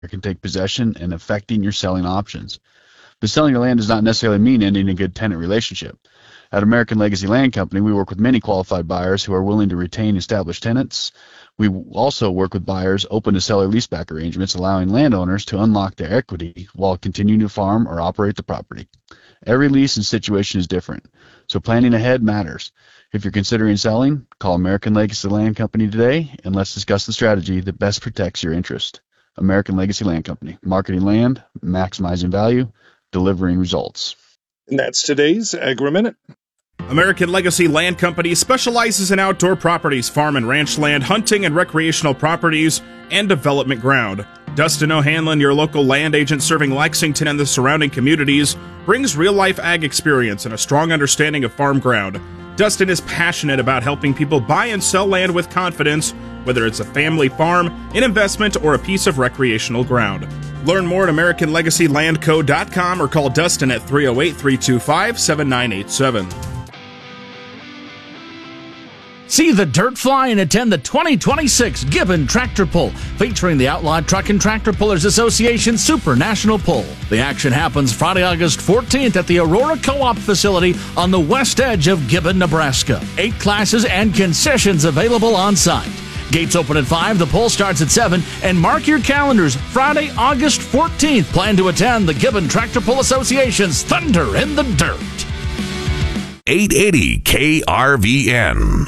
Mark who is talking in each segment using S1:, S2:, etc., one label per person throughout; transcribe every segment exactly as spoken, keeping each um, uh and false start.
S1: can take possession and affecting your selling options. But selling your land does not necessarily mean ending a good tenant relationship. At American Legacy Land Company, we work with many qualified buyers who are willing to retain established tenants. We also work with buyers open to seller leaseback arrangements, allowing landowners to unlock their equity while continuing to farm or operate the property. Every lease and situation is different, so planning ahead matters. If you're considering selling, call American Legacy Land Company today, and let's discuss the strategy that best protects your interest. American Legacy Land Company, marketing land, maximizing value, delivering results.
S2: And that's today's Agri-Minute.
S3: American Legacy Land Company specializes in outdoor properties, farm and ranch land, hunting and recreational properties, and development ground. Dustin O'Hanlon, your local land agent serving Lexington and the surrounding communities, brings real-life ag experience and a strong understanding of farm ground. Dustin is passionate about helping people buy and sell land with confidence, whether it's a family farm, an investment, or a piece of recreational ground. Learn more at American Legacy Land Co dot com or call Dustin at three oh eight, three two five, seven nine eight seven.
S4: See the dirt fly and attend the twenty twenty-six Gibbon Tractor Pull, featuring the Outlawed Truck and Tractor Pullers Association Super National Pull. The action happens Friday, August fourteenth at the Aurora Co-op facility on the west edge of Gibbon, Nebraska. Eight classes and concessions available on site. Gates open at five, the pull starts at seven, and mark your calendars. Friday, August fourteenth. Plan to attend the Gibbon Tractor Pull Association's Thunder in the Dirt.
S5: eight eighty K R V N.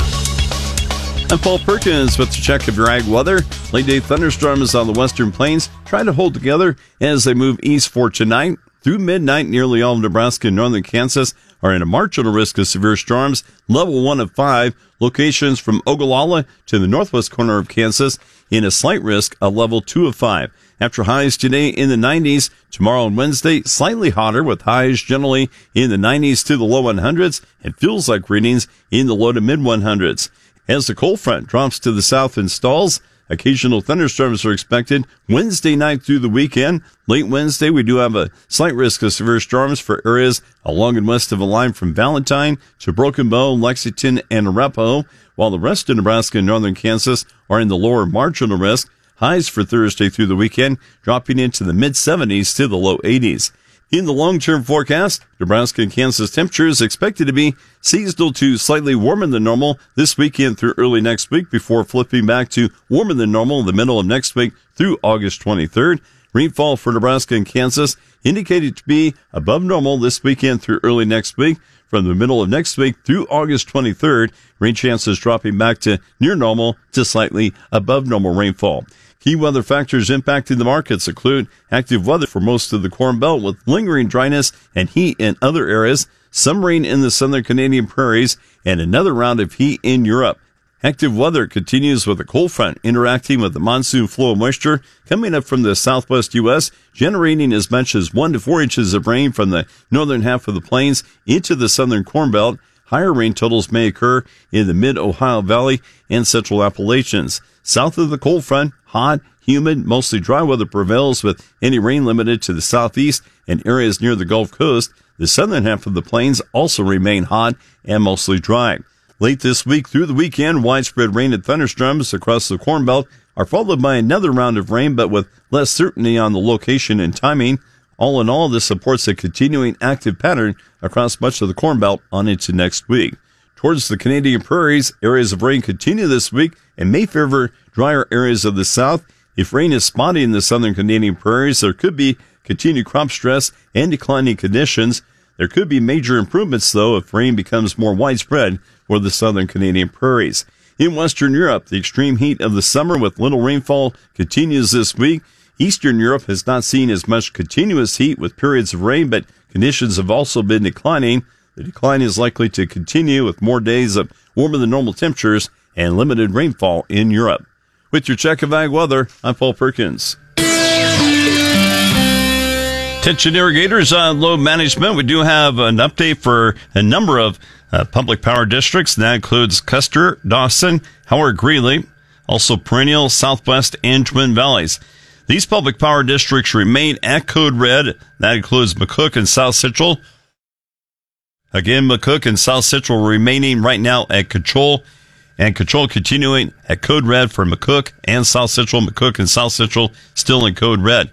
S6: I'm Paul Perkins with the check of your ag weather. Late day thunderstorms on the western plains try to hold together as they move east for tonight. Through midnight, nearly all of Nebraska and northern Kansas are in a marginal risk of severe storms, level one of five. Locations from Ogallala to the northwest corner of Kansas in a slight risk of level two of five. After highs today in the nineties, tomorrow and Wednesday slightly hotter with highs generally in the nineties to the low hundreds and feels like readings in the low to mid hundreds. As the cold front drops to the south and stalls, occasional thunderstorms are expected Wednesday night through the weekend. Late Wednesday, we do have a slight risk of severe storms for areas along and west of a line from Valentine to Broken Bow, Lexington, and Arapahoe, while the rest of Nebraska and northern Kansas are in the lower marginal risk. Highs for Thursday through the weekend dropping into the mid seventies to the low eighties. In the long-term forecast, Nebraska and Kansas temperatures expected to be seasonal to slightly warmer than normal this weekend through early next week before flipping back to warmer than normal in the middle of next week through August twenty-third. Rainfall for Nebraska and Kansas indicated to be above normal this weekend through early next week. From the middle of next week through August twenty-third, rain chances dropping back to near normal to slightly above normal rainfall. Key weather factors impacting the markets include active weather for most of the Corn Belt with lingering dryness and heat in other areas, some rain in the southern Canadian prairies, and another round of heat in Europe. Active weather continues with a cold front interacting with the monsoon flow of moisture coming up from the southwest U S, generating as much as one to four inches of rain from the northern half of the plains into the southern Corn Belt. Higher rain totals may occur in the mid-Ohio Valley and central Appalachians. South of the cold front, hot, humid, mostly dry weather prevails with any rain limited to the southeast and areas near the Gulf Coast. The southern half of the plains also remain hot and mostly dry. Late this week through the weekend, widespread rain and thunderstorms across the Corn Belt are followed by another round of rain, but with less certainty on the location and timing. All in all, this supports a continuing active pattern across much of the Corn Belt on into next week. Towards the Canadian prairies, areas of rain continue this week and may favor drier areas of the south. If rain is spotty in the southern Canadian prairies, there could be continued crop stress and declining conditions. There could be major improvements, though, if rain becomes more widespread for the southern Canadian prairies. In Western Europe, the extreme heat of the summer with little rainfall continues this week. Eastern Europe has not seen as much continuous heat with periods of rain, but conditions have also been declining. The decline is likely to continue with more days of warmer than normal temperatures and limited rainfall in Europe. With your check of ag weather, I'm Paul Perkins. Attention irrigators on load management. We do have an update for a number of uh, public power districts. That includes Custer, Dawson, Howard Greeley, also Perennial, Southwest, and Twin Valleys. These public power districts remain at code red. That includes McCook and South Central. Again, McCook and South Central remaining right now at control. And control continuing at code red for McCook and South Central. McCook and South Central still in code red.